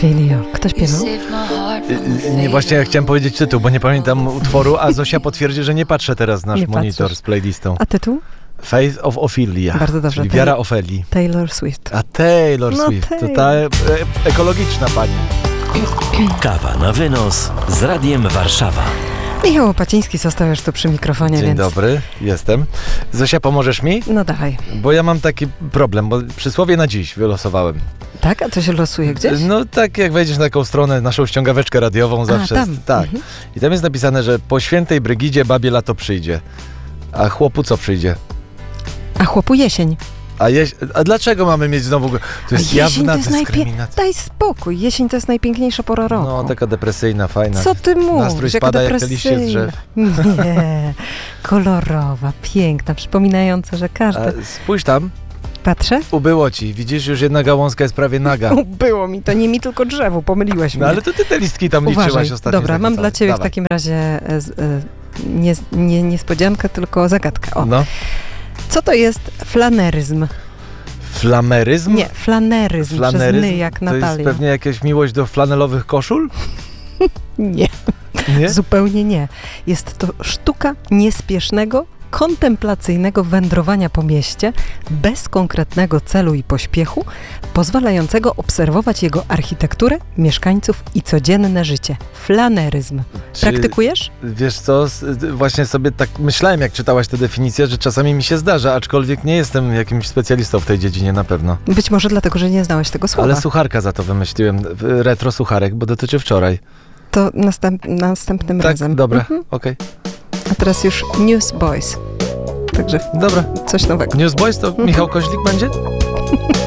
Filio. Kto śpiewał? Nie, właśnie ja chciałem powiedzieć tytuł, bo nie pamiętam utworu, a Zosia potwierdzi, że nie patrzę teraz nasz Nie monitor patrzysz. z playlistą. A tytuł? Faith of Ophelia, Bardzo dobrze. czyli wiara Ofeli. Taylor Swift. A Taylor Swift, to ta ekologiczna pani. Kawa na wynos z Radiem Warszawa. Michał Opaciński został już tu przy mikrofonie, Dzień więc... dobry, jestem. Zosia, pomożesz mi? No dawaj. Bo ja mam taki problem, bo przysłowie na dziś wylosowałem. Tak? A to się losuje gdzieś? No tak, jak wejdziesz na taką stronę, naszą ściągaweczkę radiową zawsze tam. jest, tak. I tam jest napisane, że po świętej Brygidzie babie lato przyjdzie. A chłopu co przyjdzie? A chłopu jesień. A dlaczego mamy mieć znowu... To jest jesień jawna to jest dyskryminacja. Daj spokój. Jesień to jest najpiękniejsza pora roku. No, taka depresyjna, fajna. Co ty mówisz? Nastrój Jaka spada jak te liście z depresyjna. drzew. Nie. Kolorowa, piękna, przypominająca, że każdy... A spójrz tam, Patrzę? ubyło ci. Widzisz, już jedna gałązka jest prawie naga. Było mi to, nie mi tylko drzewu, pomyliłeś No mnie. ale to ty te listki tam Uważaj. liczyłaś ostatnio. Dobra, mam dla ciebie w takim razie niespodziankę, tylko zagadkę. O. No. Co to jest flaneryzm? Flameryzm? Nie, flaneryzm, przez ny jak To jest Natalia. pewnie jakaś miłość do flanelowych koszul? Nie, Nie? zupełnie nie. Jest to sztuka niespiesznego, kontemplacyjnego wędrowania po mieście bez konkretnego celu i pośpiechu, pozwalającego obserwować jego architekturę, mieszkańców i codzienne życie. Flaneryzm. Praktykujesz? Wiesz co, właśnie sobie tak myślałem, jak czytałaś tę definicję, że czasami mi się zdarza, aczkolwiek nie jestem jakimś specjalistą w tej dziedzinie na pewno. Być może dlatego, że nie znałeś tego słowa. Ale sucharka za to wymyśliłem, retro sucharek, bo dotyczy wczoraj. To następnym Tak, razem. dobra, okej. A teraz już Newsboys. Także Dobra. coś nowego. Newsboys to Michał Koźlik będzie?